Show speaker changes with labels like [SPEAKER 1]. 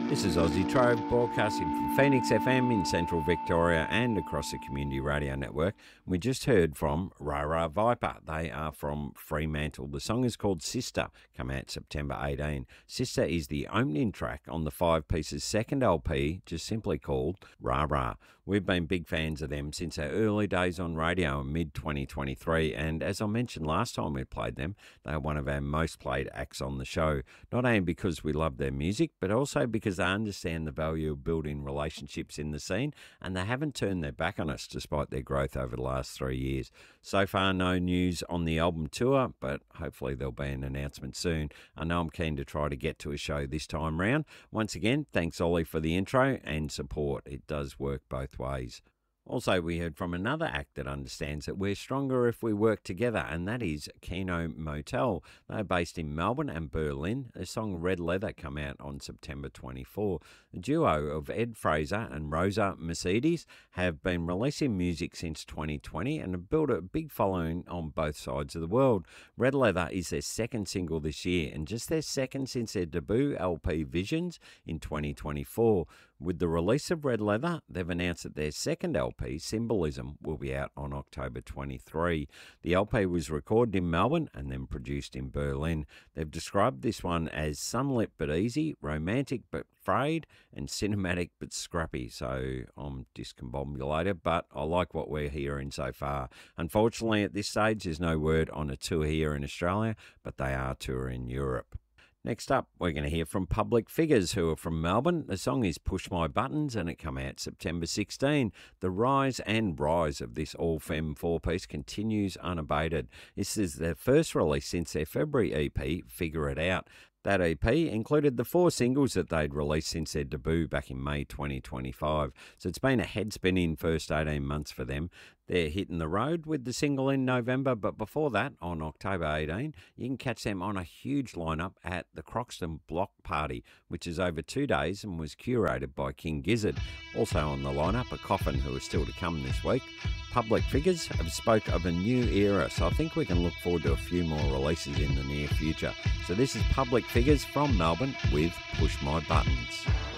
[SPEAKER 1] This is Aussie Trove broadcasting from Phoenix FM in central Victoria and across the Community Radio Network. We just heard from Ra Ra Viper. They are from Fremantle. The song is called Sister, come out September 18. Sister is the opening track on the Five Pieces' second LP, just simply called Ra Ra. We've been big fans of them since our early days on radio in mid-2023, and as I mentioned last time we played them, they are one of our most played acts on the show, not only because we love their music, but also because they understand the value of building relationships in the scene, and they haven't turned their back on us despite their growth over the last 3 years. So far, no news on the album tour, but hopefully there'll be an announcement soon. I know I'm keen to try to get to a show this time round. Once again, thanks Ollie for the intro and support. It does work both ways. Also, we heard from another act that understands that we're stronger if we work together, and that is Kino Motel. They're based in Melbourne and Berlin. Their song Red Leather come out on September 24. The duo of Ed Fraser and Rosa Mercedes have been releasing music since 2020 and have built a big following on both sides of the world. Red Leather is their second single this year and just their second since their debut LP Visions in 2024. With the release of Red Leather, they've announced that their second LP, Symbolism, will be out on October 23. The LP was recorded in Melbourne and then produced in Berlin. They've described this one as sunlit but easy, romantic but frayed, and cinematic but scrappy. So I'm discombobulated, but I like what we're hearing so far. Unfortunately, at this stage, there's no word on a tour here in Australia, but they are touring Europe. Next up, we're going to hear from Public Figures, who are from Melbourne. The song is Push My Buttons, and it come out September 16. The rise and rise of this all-femme four-piece continues unabated. This is their first release since their February EP, Figure It Out. That EP included the 4 singles that they'd released since their debut back in May 2025. So it's been a head-spinning first 18 months for them. They're hitting the road with the single in November, but before that, on October 18, you can catch them on a huge lineup at the Croxton Block Party, which is over 2 days and was curated by King Gizzard. Also on the lineup, A Coffin, who is still to come this week. Public Figures have spoke of a new era, so I think we can look forward to a few more releases in the near future. So this is Public Figures from Melbourne with Push My Buttons.